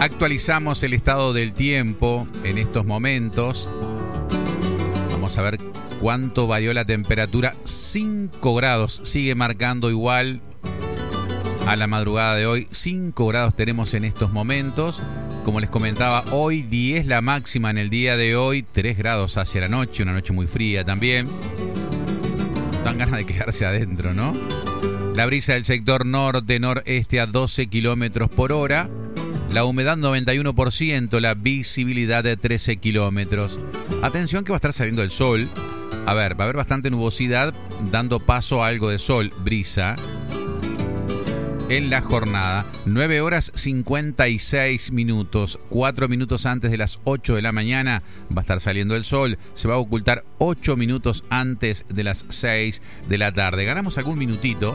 Actualizamos el estado del tiempo en estos momentos. Vamos a ver cuánto varió la temperatura. 5 grados, sigue marcando igual a la madrugada de hoy. 5 grados tenemos en estos momentos. Como les comentaba, hoy 10 la máxima en el día de hoy. 3 grados hacia la noche, una noche muy fría también. Dan ganas de quedarse adentro, ¿no? La brisa del sector norte-noreste a 12 kilómetros por hora. La humedad 91%, la visibilidad de 13 kilómetros. Atención que va a estar saliendo el sol. A ver, va a haber bastante nubosidad, dando paso a algo de sol, brisa. En la jornada, 9 horas 56 minutos, 4 minutos antes de las 8 de la mañana va a estar saliendo el sol, se va a ocultar 8 minutos antes de las 6 de la tarde. Ganamos algún minutito.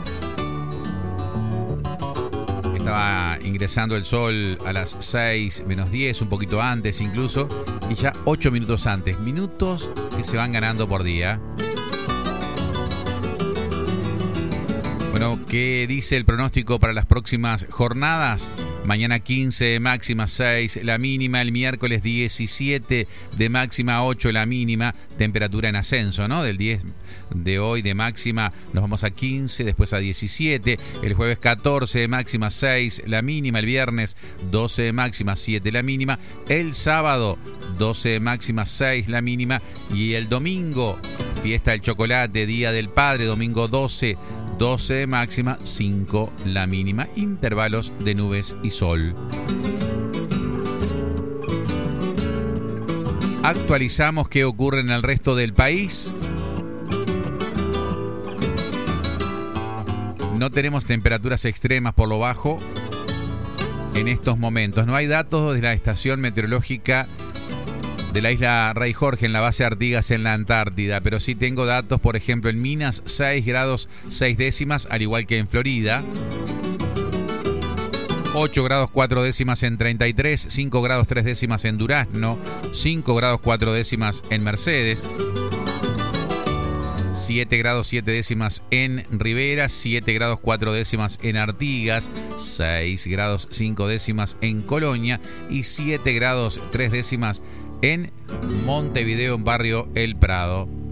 Estaba ingresando el sol a las 6 menos 10, un poquito antes incluso, y ya 8 minutos antes. Minutos que se van ganando por día. Bueno, ¿qué dice el pronóstico para las próximas jornadas? Mañana 15 de máxima, 6 la mínima. El miércoles 17 de máxima, 8 la mínima. Temperatura en ascenso, ¿no? Del 10 de hoy de máxima nos vamos a 15, después a 17. El jueves 14 de máxima, 6 la mínima. El viernes 12 de máxima, 7 la mínima. El sábado 12 de máxima, 6 la mínima. Y el domingo, fiesta del chocolate, Día del Padre, domingo 12 de máxima, 5 la mínima, intervalos de nubes y sol. Actualizamos qué ocurre en el resto del país. No tenemos temperaturas extremas por lo bajo en estos momentos. No hay datos de la estación meteorológica de la isla Rey Jorge en la base Artigas en la Antártida, pero sí tengo datos, por ejemplo, en Minas 6 grados 6 décimas, al igual que en Florida. 8 grados 4 décimas en 33, 5 grados 3 décimas en Durazno, 5 grados 4 décimas en Mercedes, 7 grados 7 décimas en Rivera, 7 grados 4 décimas en Artigas, 6 grados 5 décimas en Colonia y 7 grados 3 décimas en Montevideo, en barrio El Prado.